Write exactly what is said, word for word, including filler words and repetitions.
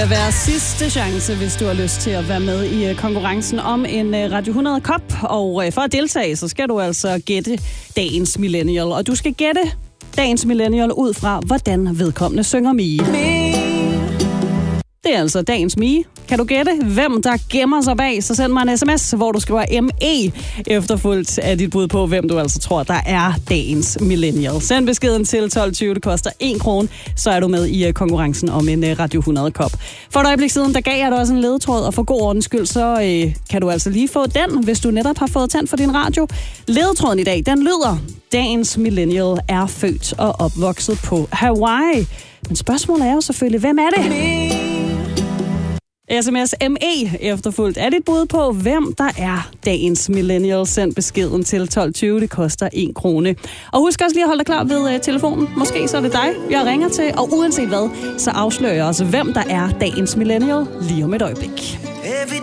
kan være sidste chance, hvis du har lyst til at være med i konkurrencen om en Radio hundrede kop. Og for at deltage, så skal du altså gætte dagens millennial. Og du skal gætte dagens millennial ud fra, hvordan vedkommende synger Mie. Det er altså dagens Mie. Kan du gætte, hvem der gemmer sig bag, så send mig en sms, hvor du skriver M E, efterfulgt af dit bud på, hvem du altså tror, der er dagens millennial. Send beskeden til tolv tyve, det koster en krone, så er du med i konkurrencen om en Radio hundrede kop. For et øjeblik siden, der gav jeg dig også en ledetråd, og for god ordens skyld, så øh, kan du altså lige få den, hvis du netop har fået tændt for din radio. Ledetråden i dag, den lyder: dagens millennial er født og opvokset på Hawaii. Men spørgsmålet er jo selvfølgelig, hvem er det? sms M E efterfulgt er dit bud på, hvem der er dagens millennial. Send beskeden til tolv tyve, det koster en krone. Og husk også lige at holde dig klar ved uh, telefonen. Måske så er det dig, jeg ringer til. Og uanset hvad, så afslører jeg også, hvem der er dagens millennial lige om et øjeblik.